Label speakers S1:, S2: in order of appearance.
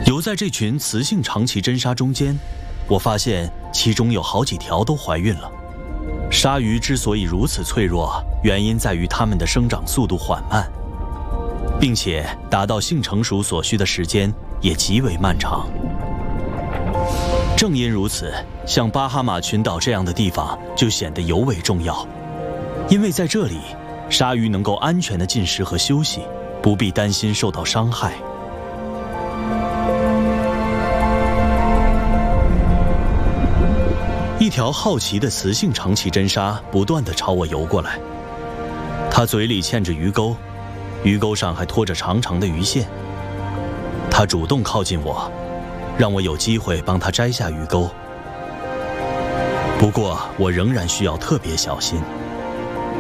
S1: 游在这群雌性长鳍真鲨中间，我发现其中有好几条都怀孕了。鲨鱼之所以如此脆弱，原因在于它们的生长速度缓慢，并且达到性成熟所需的时间也极为漫长。正因如此，像巴哈马群岛这样的地方就显得尤为重要，因为在这里，鲨鱼能够安全地进食和休息，不必担心受到伤害。一条好奇的雌性长鳍真鲨不断地朝我游过来，它嘴里嵌着鱼钩，鱼钩上还拖着长长的鱼线。它主动靠近我，让我有机会帮它摘下鱼钩。不过，我仍然需要特别小心。